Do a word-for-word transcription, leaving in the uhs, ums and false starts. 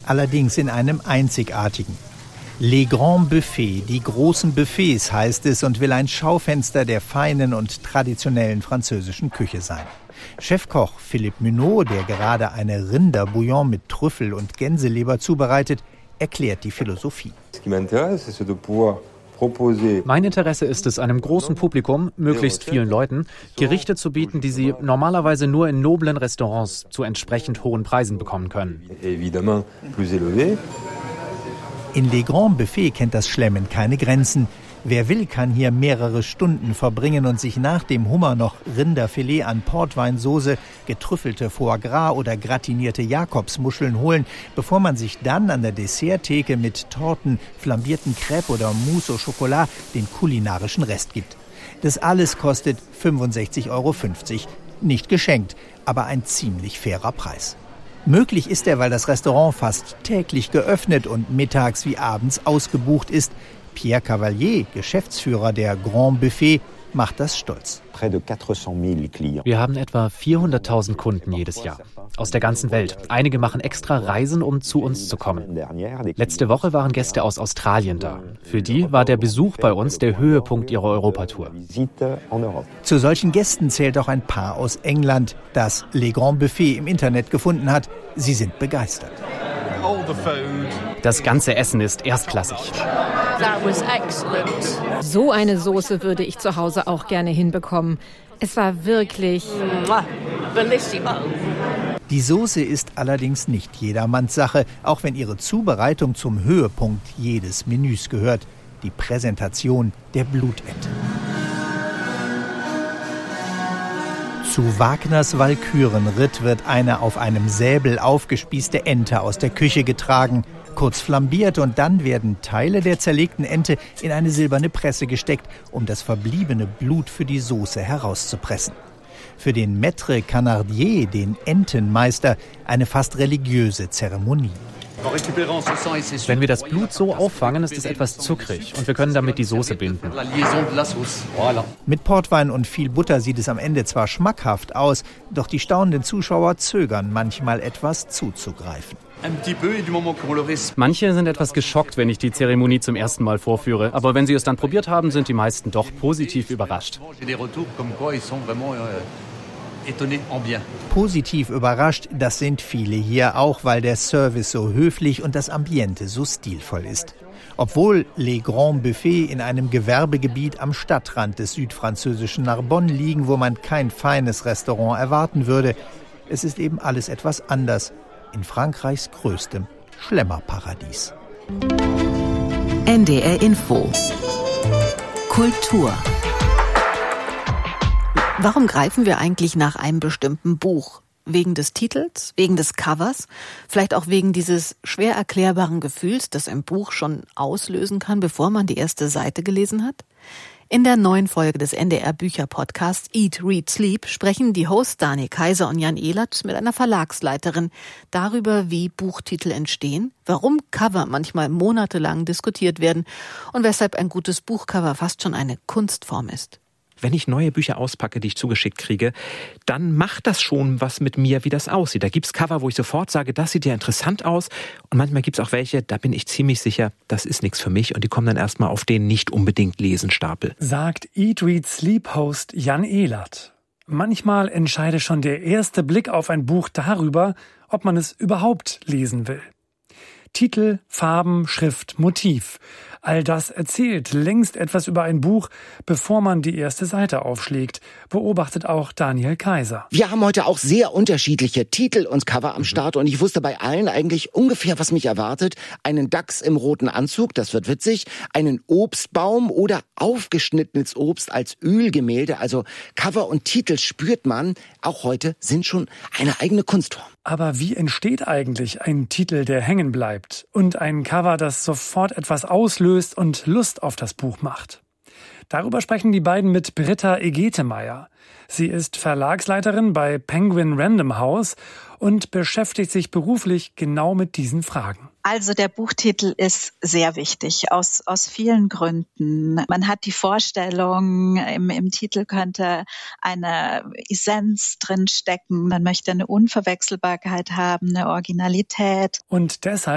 allerdings in einem einzigartigen. Les Grands Buffets, die großen Buffets heißt es und will ein Schaufenster der feinen und traditionellen französischen Küche sein. Chefkoch Philippe Munot, der gerade eine Rinderbouillon mit Trüffel und Gänseleber zubereitet, erklärt die Philosophie. Mein Interesse ist es, einem großen Publikum, möglichst vielen Leuten, Gerichte zu bieten, die sie normalerweise nur in noblen Restaurants zu entsprechend hohen Preisen bekommen können. In Les Grands Buffets kennt das Schlemmen keine Grenzen. Wer will, kann hier mehrere Stunden verbringen und sich nach dem Hummer noch Rinderfilet an Portweinsoße, getrüffelte Foie Gras oder gratinierte Jakobsmuscheln holen, bevor man sich dann an der Desserttheke mit Torten, flambierten Crêpes oder Mousse au Chocolat den kulinarischen Rest gibt. Das alles kostet fünfundsechzig Euro fünfzig. Nicht geschenkt, aber ein ziemlich fairer Preis. Möglich ist er, weil das Restaurant fast täglich geöffnet und mittags wie abends ausgebucht ist. Pierre Cavalier, Geschäftsführer der Grand Buffet, macht das stolz. Wir haben etwa vierhunderttausend Kunden jedes Jahr. Aus der ganzen Welt. Einige machen extra Reisen, um zu uns zu kommen. Letzte Woche waren Gäste aus Australien da. Für die war der Besuch bei uns der Höhepunkt ihrer Europatour. Zu solchen Gästen zählt auch ein Paar aus England, das Les Grands Buffets im Internet gefunden hat. Sie sind begeistert. Das ganze Essen ist erstklassig. So eine Soße würde ich zu Hause auch gerne hinbekommen. Es war wirklich... Die Soße ist allerdings nicht jedermanns Sache, auch wenn ihre Zubereitung zum Höhepunkt jedes Menüs gehört. Die Präsentation der Blutente. Zu Wagners Walkürenritt wird eine auf einem Säbel aufgespießte Ente aus der Küche getragen, kurz flambiert und dann werden Teile der zerlegten Ente in eine silberne Presse gesteckt, um das verbliebene Blut für die Soße herauszupressen. Für den Maître Canardier, den Entenmeister, eine fast religiöse Zeremonie. Wenn wir das Blut so auffangen, ist es etwas zuckrig und wir können damit die Soße binden. Mit Portwein und viel Butter sieht es am Ende zwar schmackhaft aus, doch die staunenden Zuschauer zögern manchmal etwas zuzugreifen. Manche sind etwas geschockt, wenn ich die Zeremonie zum ersten Mal vorführe, aber wenn sie es dann probiert haben, sind die meisten doch positiv überrascht. Positiv überrascht, das sind viele hier auch, weil der Service so höflich und das Ambiente so stilvoll ist. Obwohl Les Grands Buffets in einem Gewerbegebiet am Stadtrand des südfranzösischen Narbonne liegen, wo man kein feines Restaurant erwarten würde, es ist eben alles etwas anders in Frankreichs größtem Schlemmerparadies. N D R Info Kultur. Warum greifen wir eigentlich nach einem bestimmten Buch? Wegen des Titels? Wegen des Covers? Vielleicht auch wegen dieses schwer erklärbaren Gefühls, das ein Buch schon auslösen kann, bevor man die erste Seite gelesen hat? In der neuen Folge des N D R-Bücher-Podcasts Eat, Read, Sleep sprechen die Hosts Daniel Kaiser und Jan Ehlert mit einer Verlagsleiterin darüber, wie Buchtitel entstehen, warum Cover manchmal monatelang diskutiert werden und weshalb ein gutes Buchcover fast schon eine Kunstform ist. Wenn ich neue Bücher auspacke, die ich zugeschickt kriege, dann macht das schon was mit mir, wie das aussieht. Da gibt's Cover, wo ich sofort sage, das sieht ja interessant aus. Und manchmal gibt's auch welche, da bin ich ziemlich sicher, das ist nichts für mich. Und die kommen dann erstmal auf den nicht unbedingt Lesenstapel. Sagt Eat, Read, Sleep-Host Jan Ehlert. Manchmal entscheide schon der erste Blick auf ein Buch darüber, ob man es überhaupt lesen will. Titel, Farben, Schrift, Motiv. All das erzählt längst etwas über ein Buch, bevor man die erste Seite aufschlägt, beobachtet auch Daniel Kaiser. Wir haben heute auch sehr unterschiedliche Titel und Cover am Start und ich wusste bei allen eigentlich ungefähr, was mich erwartet. Einen Dachs im roten Anzug, das wird witzig, einen Obstbaum oder aufgeschnittenes Obst als Ölgemälde, also Cover und Titel spürt man, auch heute sind schon eine eigene Kunstform. Aber wie entsteht eigentlich ein Titel, der hängen bleibt und ein Cover, das sofort etwas auslöst und Lust auf das Buch macht? Darüber sprechen die beiden mit Britta Egetemeyer. Sie ist Verlagsleiterin bei Penguin Random House und beschäftigt sich beruflich genau mit diesen Fragen. Also der Buchtitel ist sehr wichtig, aus, aus vielen Gründen. Man hat die Vorstellung, im, im Titel könnte eine Essenz drin stecken. Man möchte eine Unverwechselbarkeit haben, eine Originalität. Und deshalb